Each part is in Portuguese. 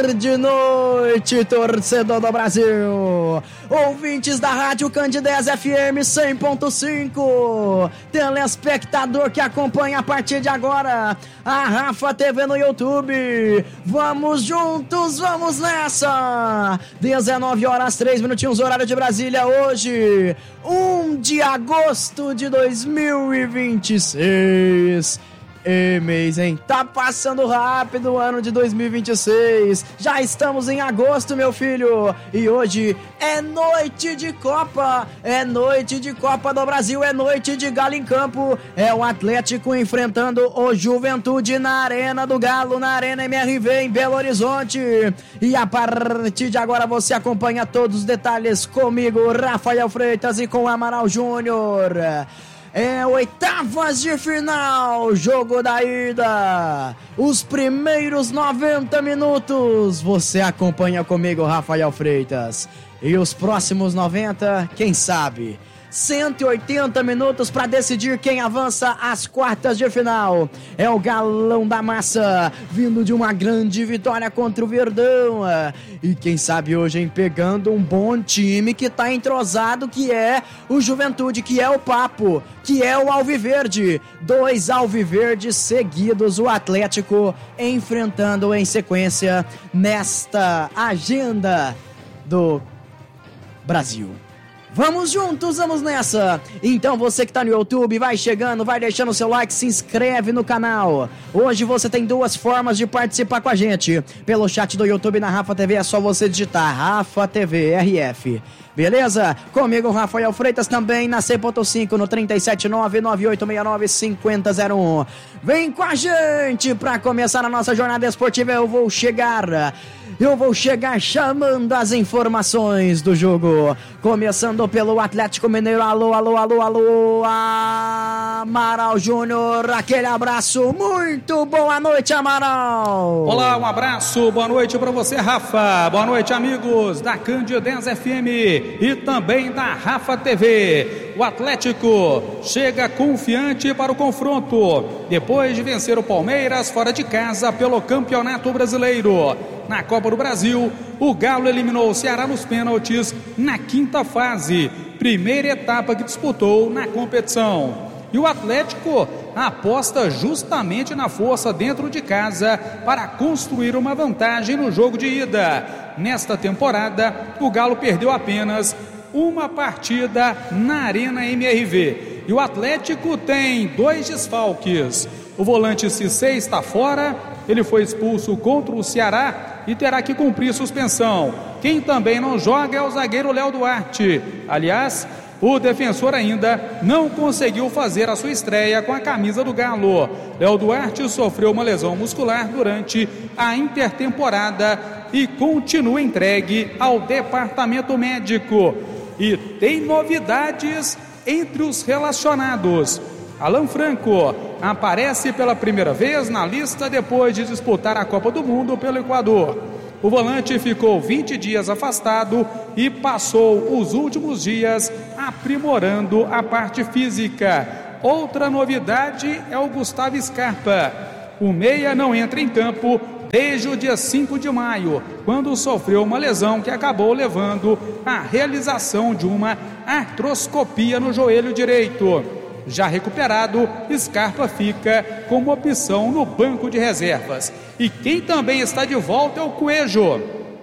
tarde, noite, torcedor do Brasil, ouvintes da Rádio Candidez FM 100.5, telespectador que acompanha a partir de agora a Rafa TV no YouTube. Vamos juntos, vamos nessa. 19 horas 3 minutinhos, horário de Brasília, hoje 1 de agosto de 2026. Mês, hein? Tá passando rápido o ano de 2026. Já estamos em agosto, meu filho. E hoje é noite de Copa. É noite de Copa do Brasil. É noite de Galo em campo. É o Atlético enfrentando o Juventude na Arena do Galo, na Arena MRV em Belo Horizonte. E a partir de agora você acompanha todos os detalhes comigo, Rafael Freitas, e com Amaral Júnior. É oitavas de final, jogo da ida, os primeiros 90 minutos, você acompanha comigo, Rafael Freitas, e os próximos 90, quem sabe, 180 minutos para decidir quem avança às quartas de final. É o Galão da Massa, vindo de uma grande vitória contra o Verdão, e quem sabe hoje, hein, pegando um bom time que tá entrosado, que é o Juventude, que é o Papo, que é o Alviverde. 2 Alviverdes seguidos, o Atlético enfrentando em sequência nesta agenda do Brasil. Vamos juntos, vamos nessa. Então você que tá no YouTube, vai chegando, vai deixando o seu like, se inscreve no canal. Hoje você tem 2 formas de participar com a gente. Pelo chat do YouTube na Rafa TV é só você digitar Rafa TV RF. Beleza? Comigo, Rafael Freitas, também na 100.5 no 379-9869-5001. Vem com a gente pra começar a nossa jornada esportiva. Eu vou chegar chamando as informações do jogo. Começando pelo Atlético Mineiro. Alô, Amaral Júnior, aquele abraço, muito boa noite, Amaral. Olá, um abraço, boa noite pra você, Rafa. Boa noite, amigos da Candidez FM e também da Rafa TV. O Atlético chega confiante para o confronto, depois de vencer o Palmeiras fora de casa pelo Campeonato Brasileiro. Na Copa do Brasil, o Galo eliminou o Ceará nos pênaltis na 5ª fase, primeira etapa que disputou na competição. E o Atlético aposta justamente na força dentro de casa para construir uma vantagem no jogo de ida. Nesta temporada, o Galo perdeu apenas uma partida na Arena MRV. E o Atlético tem 2 desfalques. O volante Cissé está fora, ele foi expulso contra o Ceará e terá que cumprir suspensão. Quem também não joga é o zagueiro Léo Duarte. Aliás, o defensor ainda não conseguiu fazer a sua estreia com a camisa do Galo. Léo Duarte sofreu uma lesão muscular durante a intertemporada e continua entregue ao departamento médico. E tem novidades entre os relacionados. Alan Franco aparece pela primeira vez na lista depois de disputar a Copa do Mundo pelo Equador. O volante ficou 20 dias afastado e passou os últimos dias aprimorando a parte física. Outra novidade é o Gustavo Scarpa. O meia não entra em campo desde o dia 5 de maio, quando sofreu uma lesão que acabou levando à realização de uma artroscopia no joelho direito. Já recuperado, Scarpa fica como opção no banco de reservas. E quem também está de volta é o Coelho.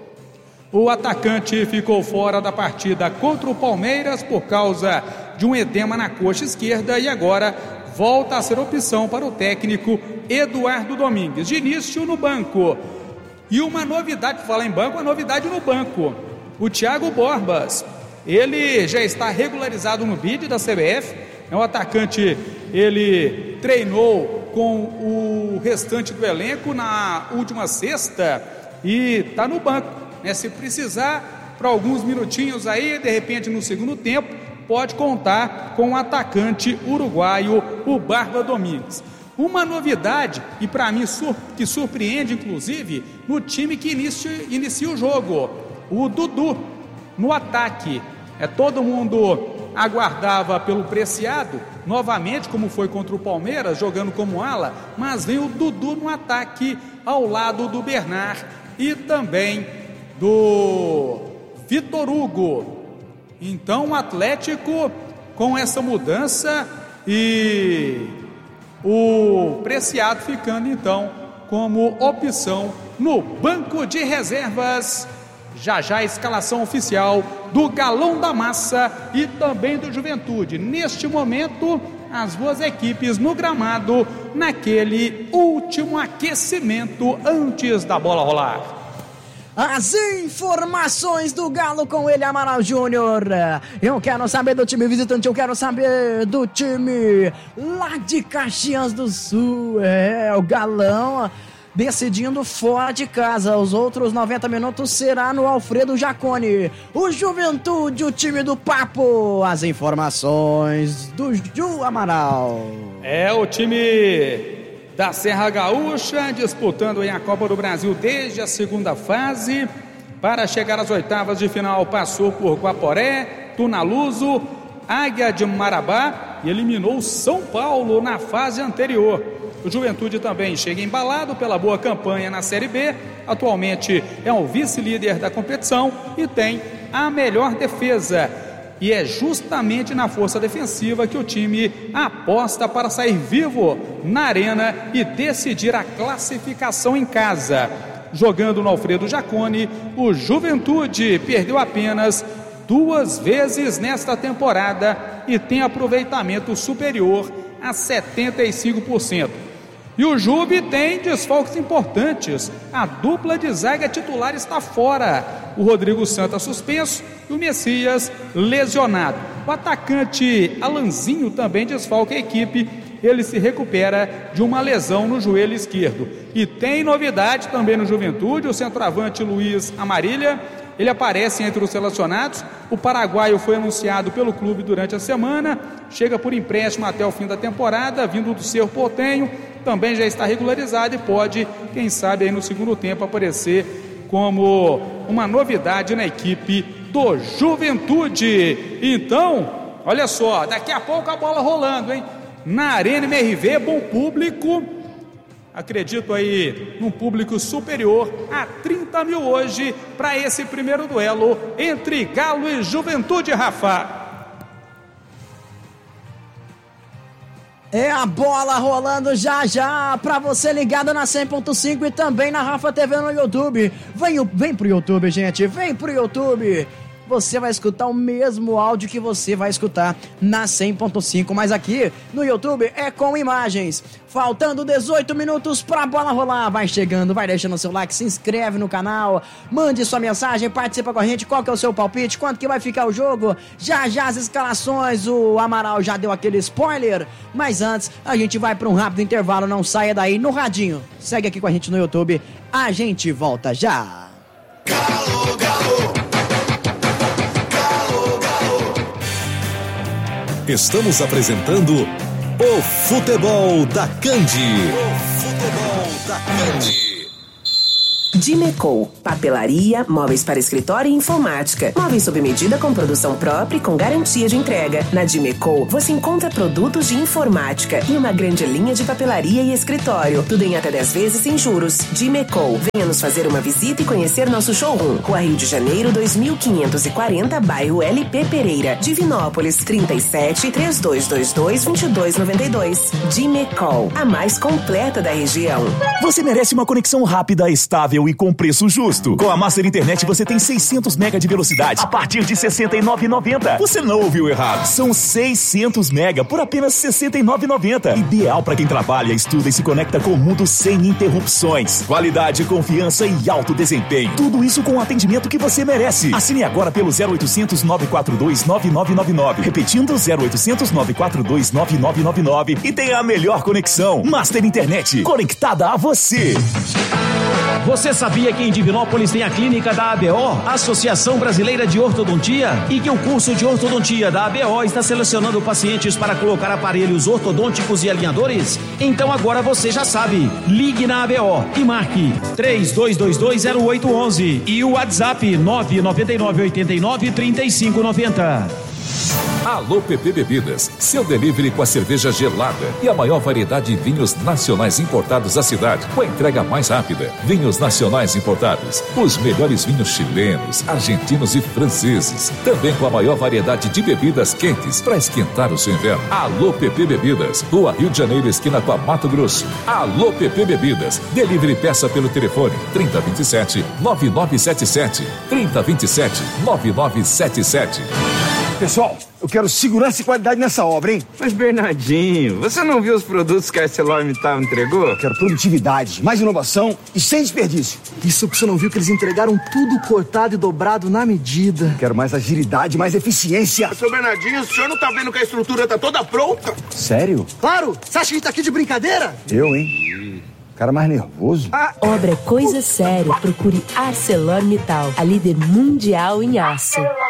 O atacante ficou fora da partida contra o Palmeiras por causa de um edema na coxa esquerda e agora volta a ser opção para o técnico Eduardo Domingues. De início no banco. E uma novidade, para falar em banco, uma novidade no banco. O Thiago Borbas, ele já está regularizado no bid da CBF. É um atacante, ele treinou com o restante do elenco na última sexta e está no banco, né? Se precisar, para alguns minutinhos aí, de repente no segundo tempo, pode contar com o atacante uruguaio, o Barba Domingues. Uma novidade, e para mim que surpreende inclusive, no time que inicia o jogo, o Dudu no ataque. Todo mundo aguardava pelo Preciado, novamente como foi contra o Palmeiras, jogando como ala, mas vem o Dudu no ataque ao lado do Bernard e também do Vitor Hugo. Então o Atlético, com essa mudança, e o Preciado ficando então como opção no banco de reservas. Já já a escalação oficial do Galão da Massa e também do Juventude. Neste momento, as duas equipes no gramado, naquele último aquecimento antes da bola rolar. As informações do Galo com ele, Amaral Júnior. Eu quero saber do time visitante, eu quero saber do time lá de Caxias do Sul. O Galão decidindo fora de casa. Os outros 90 minutos será no Alfredo Jaconi. O Juventude, o time do Papo. As informações do Ju Amaral. O time da Serra Gaúcha disputando a Copa do Brasil desde a segunda fase. Para chegar às oitavas de final, passou por Guaporé, Tunaluso, Águia de Marabá e eliminou São Paulo na fase anterior. O Juventude também chega embalado pela boa campanha na Série B, atualmente é o vice-líder da competição e tem a melhor defesa. E é justamente na força defensiva que o time aposta para sair vivo na arena e decidir a classificação em casa. Jogando no Alfredo Jaconi, o Juventude perdeu apenas 2 vezes nesta temporada e tem aproveitamento superior a 75%. E o Juve tem desfalques importantes. A dupla de zaga titular está fora. O Rodrigo Santa suspenso e o Messias lesionado. O atacante Alanzinho também desfalca a equipe. Ele se recupera de uma lesão no joelho esquerdo. E tem novidade também no Juventude. O centroavante Luiz Amarília, ele aparece entre os selecionados. O paraguaio foi anunciado pelo clube durante a semana. Chega por empréstimo até o fim da temporada, vindo do Cerro Porteño. Também já está regularizado e pode, quem sabe, aí no segundo tempo aparecer como uma novidade na equipe do Juventude. Então, olha só, daqui a pouco a bola rolando, hein? Na Arena MRV, bom público. Acredito aí num público superior a 30 mil hoje para esse primeiro duelo entre Galo e Juventude, Rafa. É a bola rolando já já pra você ligado na 100.5 e também na Rafa TV no YouTube. Vem pro YouTube, gente, vem pro YouTube. Você vai escutar o mesmo áudio que você vai escutar na 100.5, mas aqui no YouTube é com imagens. Faltando 18 minutos pra bola rolar. Vai chegando, vai deixando seu like, se inscreve no canal, mande sua mensagem, participa com a gente. Qual que é o seu palpite? Quanto que vai ficar o jogo? Já já as escalações, o Amaral já deu aquele spoiler, mas antes a gente vai pra um rápido intervalo, não saia daí no radinho. Segue aqui com a gente no YouTube, a gente volta já. Galo, Galo. Estamos apresentando o Futebol da Candi. O Futebol da Candi. Dimeco, papelaria, móveis para escritório e informática. Móveis sob medida com produção própria e com garantia de entrega. Na Dimeco, você encontra produtos de informática e uma grande linha de papelaria e escritório. Tudo em até 10 vezes sem juros. Dimeco, venha nos fazer uma visita e conhecer nosso showroom. Rua Rio de Janeiro, 2540, bairro LP Pereira. Divinópolis, 37 3222 2292. Dimeco, a mais completa da região. Você merece uma conexão rápida, estável e com preço justo. Com a Master Internet você tem 600 mega de velocidade a partir de R$ 69,90. Você não ouviu errado. São 600 mega por apenas R$ 69,90. Ideal para quem trabalha, estuda e se conecta com o mundo sem interrupções. Qualidade, confiança e alto desempenho. Tudo isso com o atendimento que você merece. Assine agora pelo 0800 942 9999. Repetindo, 0800 942 9999 e tenha a melhor conexão. Master Internet, conectada a você. Você sabia que em Divinópolis tem a clínica da ABO, Associação Brasileira de Ortodontia, e que o curso de ortodontia da ABO está selecionando pacientes para colocar aparelhos ortodônticos e alinhadores? Então agora você já sabe. Ligue na ABO e marque 32220811 e o WhatsApp 999893590. Alô PP Bebidas, seu delivery com a cerveja gelada e a maior variedade de vinhos nacionais importados da cidade, com a entrega mais rápida. Vinhos nacionais importados, os melhores vinhos chilenos, argentinos e franceses. Também com a maior variedade de bebidas quentes para esquentar o seu inverno. Alô PP Bebidas, Rua Rio de Janeiro, esquina com a Mato Grosso. Alô PP Bebidas, delivery e peça pelo telefone 3027-9977, 3027-9977. Pessoal, eu quero segurança e qualidade nessa obra, hein? Mas, Bernardinho, você não viu os produtos que a ArcelorMittal entregou? Eu quero produtividade, mais inovação e sem desperdício. Isso que você não viu, que eles entregaram tudo cortado e dobrado na medida. Eu quero mais agilidade, mais eficiência. Seu Bernardinho, o senhor não tá vendo que a estrutura tá toda pronta? Sério? Claro! Você acha que a gente tá aqui de brincadeira? Eu, hein? Cara mais nervoso. Obra é coisa séria. Procure ArcelorMittal, a líder mundial em aço.